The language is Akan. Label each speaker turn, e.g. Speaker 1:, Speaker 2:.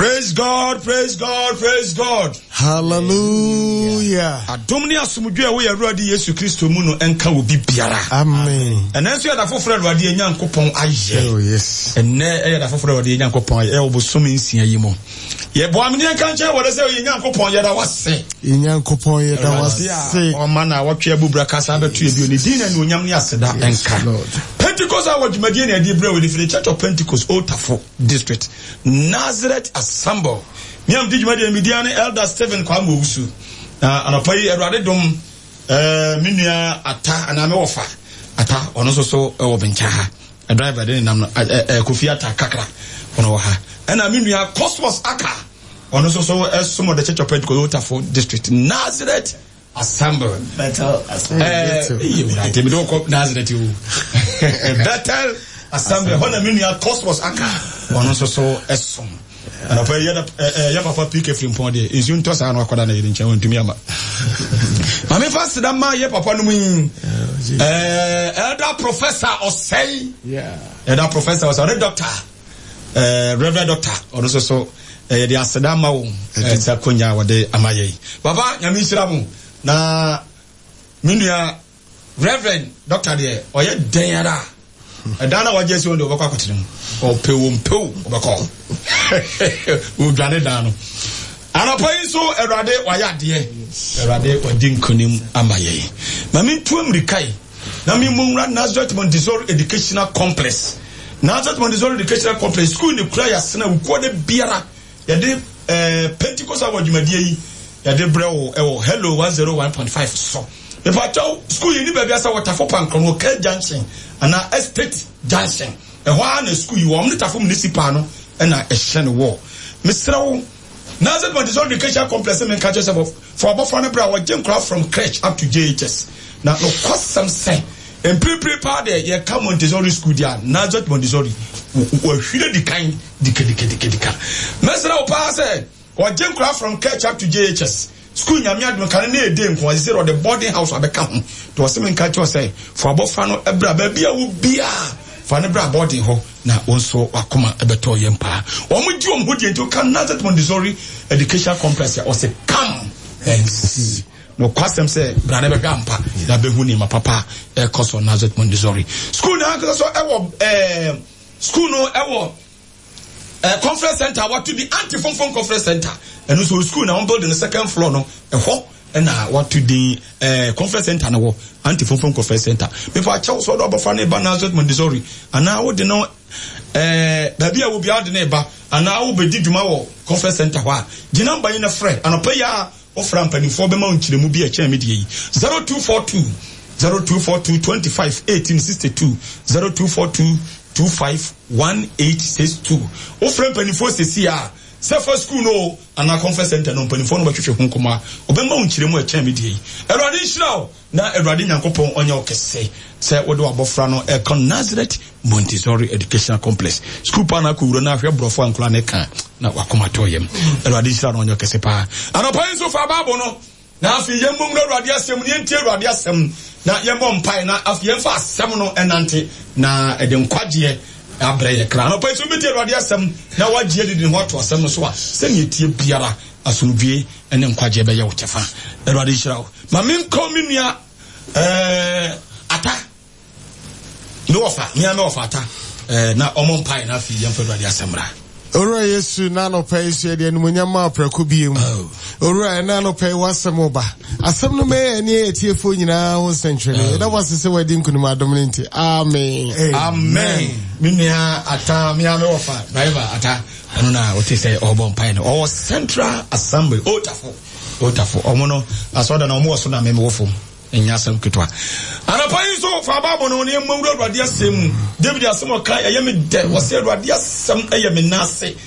Speaker 1: Praise God, praise God, praise God.
Speaker 2: Hallelujah.
Speaker 1: Adomni asumdwe we Awurade Yesu Kristo mu no enka obi biara.
Speaker 2: Amen.
Speaker 1: And enso ya da foforo Awurade Nyankopon aye.
Speaker 2: Oh yes.
Speaker 1: Enne ya da foforo Awurade Nyankopon aye obosom nsia yi mu. Ye bo amne enka nche wode se Nyankopon ye da wase.
Speaker 2: Nyankopon ye da wase.
Speaker 1: O mana watwe abubra kasa betu ebi oni din na onyam ne aseda enka. Pentecost our Jumadie na di bra we the Church of Pentecost Otafo district Nazareth Assemble. Me am di Jumadie Mediane Elder Stephen Kwamo Usu. Anapai Awurade dom menua ata ana me wofa ata ono so wo bencha ha. A driver dey nam Kofi Ata kakra ono wo ha. Ana menua Cosmos Aka ono so some of the Church of Pentecost Otafo district Nazareth Assemble.
Speaker 3: Better
Speaker 1: Nazareth you. Better Assemble. When I mean your Cosmos Aka. One also so esom. And I pay ya papa PK from Pondy. Is you toss and wakoda na yidin chawo ntumi ama. Mame fast da ma ye papa no mu. Elder Professor Osei.
Speaker 2: Yeah.
Speaker 1: Elder Professor Osei, doctor. Reverend Doctor. Also so the aseda ma wo. Eta konya wode amaye. Baba nyame hira mu. Na minua Reverend Doctor there oye denara dana wajesi wonde obakwa kwetene o pewompew obakwa o dwane dano anapai so Awurade wayade Awurade odinkonim amaye ma mintu amrikai na mimumra Nazareth Montessori Educational Complex Nazareth Montessori Educational Complex school ni kura ya sena ukode biara yade Pentecost awajumadi yi yade brewo hello 101.5 so if I tell school you need baby asa Waterfall Pankron K Junction and Estate Junction and one school you want to municipal no and a shen war Mr. Nazareth Montessori Educational Complex and catch yourself for about bra or Jim Craft from crèche up to JHS now no cost some say and prepare there you come Montessori school there Nazareth Montessori we feel the kind dika Mr. Opa said or Jim Craft from crèche up to JHS school nyame adum kan na ede nko ase ro the boarding house abeka ho to wose men ka cho say for abofa no ebra ba bia wo bia fa ne bra boarding ho na wonso akoma ebeto yempa omo di omho die nto kan Nazareth Montessori Educational Complex o se come no kwasem say bra ne be ampa na be hu ni ma papa e koso Nazareth Montessori school na so ewo school no ewo conference center what to the anti-function conference center and also school now building the second floor no and what to the conference center no anti-function conference center before I chose so do for neighbor Nazareth Montessori and now we know baby I will be out the neighbor and now will be diduma wo conference center wa gina ba ina friend and pay ya offer mpani for be mount le mu bi a chair media 0242 25 1862 0242 251862 o friend penifo sesia Sefa school no ana conference center no penifo no batwehwe honkoma obemma unchiremu a chain media Awurade nhyiraw na Awurade Nyankopon onye okese se wode wabofra no e Nazareth Montessori Educational Complex school pa na ko wuro na ahwe brofo ankula ne kan na wakoma toyem Awurade nhyiraw no onye okese pa ana pan so fa babo no na afi yemmum no Awurade asem ne ntie Awurade asem na yembo mpai na afi yemfa asem no enante na ede nkwaje abreye kra no pa so meti Awurade asem na wagye de ho to asem no so a se ne tie biara asomdwie ene nkwaje be ye wo tefa Awurade hyirawo ma menko menua ata no ofa me ofa ata na omo mpai na afi yemfa Awurade asemra
Speaker 2: Ora Yesu na no pay so de animonyama aprako biem. Ora na no pay wasem oba. Asem no me eni etiefo nyina ho century. Da was se wedding kunuma dominant. Amen.
Speaker 1: Amen. Minia ata mi ame ofa. Driver ata anu na oti say obo mpai no. O Central Assembly Otafo. Omo no asoda na omo so na me wofom. Enya asem ketwa. Anapai so fa babo no ne mmawura Awurade asem David asem o kai ayeme de wo se Awurade asem ayeme nase